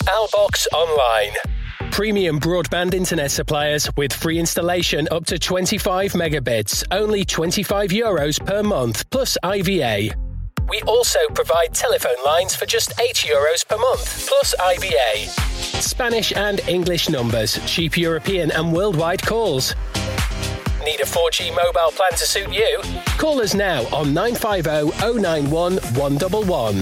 Albox Online. Premium broadband internet suppliers with free installation up to 25 megabits, only €25 per month, plus IVA. We also provide telephone lines for just €8 per month, plus IVA. Spanish and English numbers, cheap European and worldwide calls. Need a 4G mobile plan to suit you? Call us now on 950 091 111.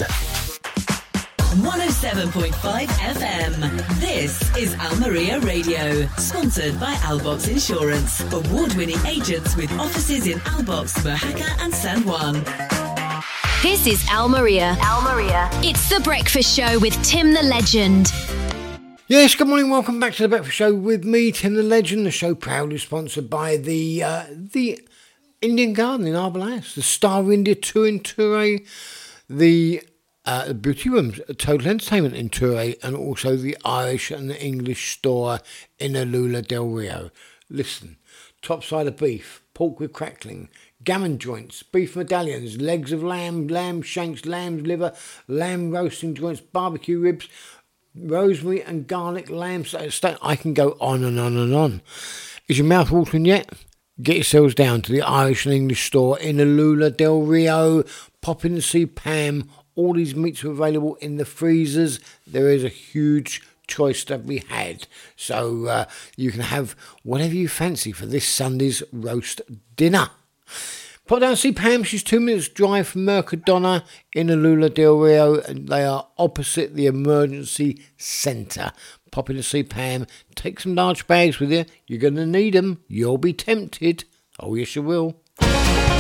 107.5 FM. This is Almeria Radio, sponsored by Albox Insurance. Award-winning agents with offices in Albox, Mojaca and San Juan. This is Almeria. It's The Breakfast Show with Tim the Legend. Yes, good morning. Welcome back to The Breakfast Show with me, Tim the Legend. The show proudly sponsored by the Indian Garden in Arbolas, the Star India Tour in Toure, the Beauty Rooms, Total Entertainment in Toure, and also the Irish and the English store in Alula del Rio. Listen, top side of beef, pork with crackling, gammon joints, beef medallions, legs of lamb, lamb shanks, lamb's liver, lamb roasting joints, barbecue ribs, rosemary and garlic lamb steak. I can go on and on and on. Is your mouth watering yet? Get yourselves down to the Irish and English store in Alula del Rio. Pop in and see Pam. All these meats are available in the freezers. There is a huge choice to be had. So you can have whatever you fancy for this Sunday's roast dinner. Pop down and see Pam. She's 2 minutes drive from Mercadona in Alula del Rio, and they are opposite the emergency centre. Pop in to see Pam. Take some large bags with you. You're going to need them. You'll be tempted. Oh, yes, you will.